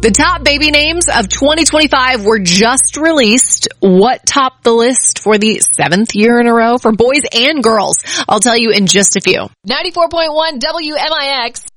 The top baby names of 2025 were just released. What topped the list for the 7th year in a row for boys and girls? I'll tell you in just a few. 94.1 WMIX.